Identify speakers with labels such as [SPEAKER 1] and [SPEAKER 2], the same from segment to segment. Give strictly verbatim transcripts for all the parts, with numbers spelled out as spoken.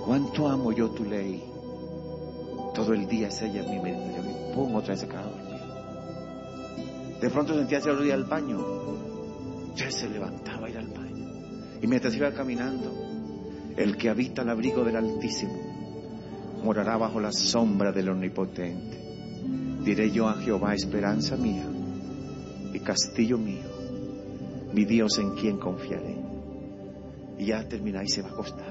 [SPEAKER 1] Cuánto amo yo tu ley. Todo el día es ella en mi mente. Pum, otra vez se quedaba dormido. De pronto sentía hacia el día al baño. Ya se levantaba a ir al baño. Y mientras iba caminando, el que habita el abrigo del Altísimo morará bajo la sombra del Omnipotente. Diré yo a Jehová, esperanza mía y castillo mío, mi Dios en quien confiaré. Y ya termina y se va a acostar.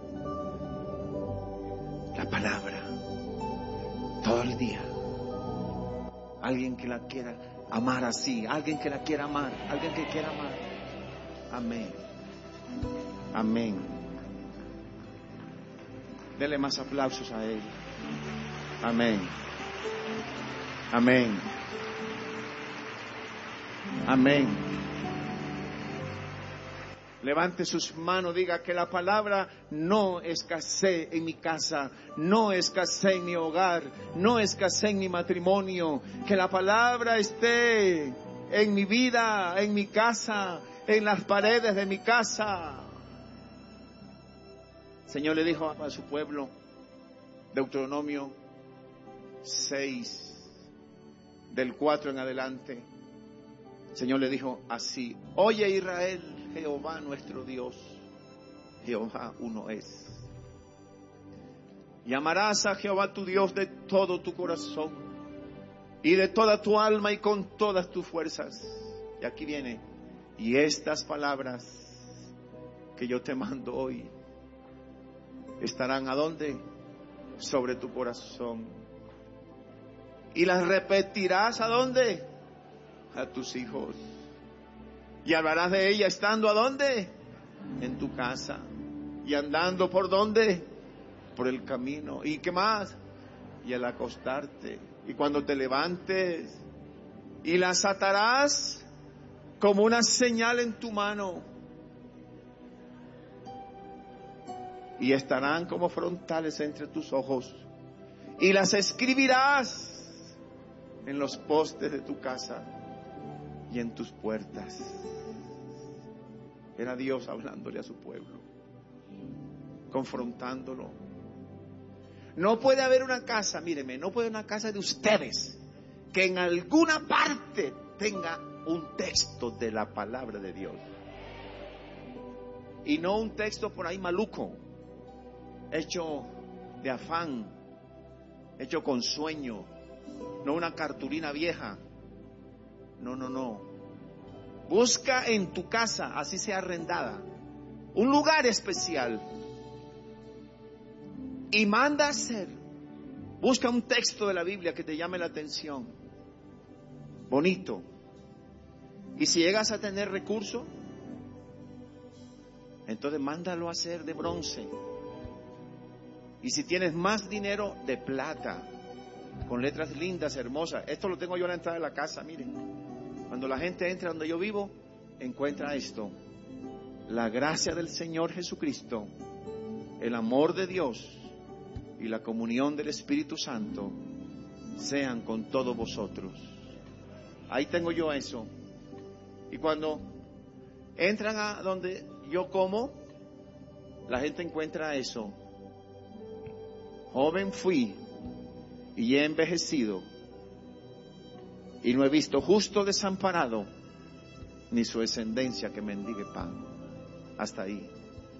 [SPEAKER 1] La palabra, todo el día. Alguien que la quiera amar así, alguien que la quiera amar, alguien que quiera amar. Amén. Amén. Dele más aplausos a Él. Amén. Amén. Amén. Levante sus manos, diga que la palabra no escasee en mi casa, no escasee en mi hogar, no escasee en mi matrimonio. Que la palabra esté en mi vida, en mi casa, en las paredes de mi casa. El Señor le dijo a su pueblo, Deuteronomio seis, del cuatro en adelante. El Señor le dijo así: oye Israel, Jehová nuestro Dios, Jehová uno es. Y amarás a Jehová tu Dios de todo tu corazón y de toda tu alma y con todas tus fuerzas. Y aquí viene: y estas palabras que yo te mando hoy estarán ¿a dónde? Sobre tu corazón. Y las repetirás ¿a dónde? A tus hijos. Y hablarás de ella estando ¿a dónde? En tu casa. Y andando ¿por dónde? Por el camino. ¿Y qué más? Y al acostarte. Y cuando te levantes. Y las atarás como una señal en tu mano. Y estarán como frontales entre tus ojos. Y las escribirás en los postes de tu casa y en tus puertas. Era Dios hablándole a su pueblo, confrontándolo. No puede haber una casa, míreme, no puede haber una casa de ustedes que en alguna parte tenga un texto de la palabra de Dios. Y no un texto por ahí maluco, hecho de afán, hecho con sueño, no una cartulina vieja. No, no, no. Busca en tu casa, así sea arrendada, un lugar especial y manda a hacer. Busca un texto de la Biblia que te llame la atención, bonito. Y si llegas a tener recursos, entonces mándalo a hacer de bronce. Y si tienes más dinero, de plata, con letras lindas, hermosas. Esto lo tengo yo a la entrada de la casa, miren. Cuando la gente entra donde yo vivo, encuentra esto: la gracia del Señor Jesucristo, el amor de Dios y la comunión del Espíritu Santo sean con todos vosotros. Ahí tengo yo eso. Y cuando entran a donde yo como, la gente encuentra eso: joven fui y he envejecido, y no he visto justo desamparado, ni su descendencia que mendigue pan. Hasta ahí.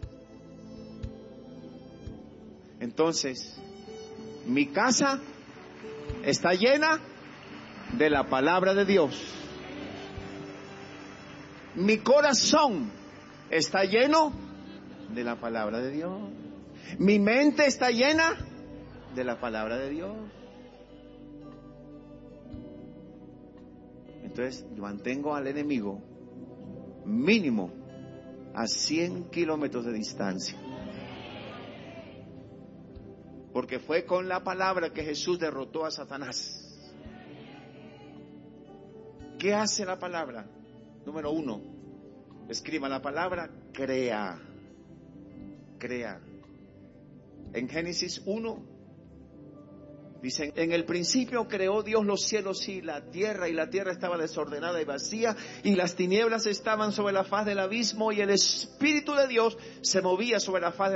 [SPEAKER 1] Entonces, mi casa está llena de la palabra de Dios. Mi corazón está lleno de la palabra de Dios. Mi mente está llena de la palabra de Dios. Entonces mantengo al enemigo mínimo a cien kilómetros de distancia. Porque fue con la palabra que Jesús derrotó a Satanás. ¿Qué hace la palabra? Número uno, escriba la palabra: crea. Crea. En Génesis uno dicen: en el principio creó Dios los cielos y la tierra, y la tierra estaba desordenada y vacía, y las tinieblas estaban sobre la faz del abismo, y el Espíritu de Dios se movía sobre la faz del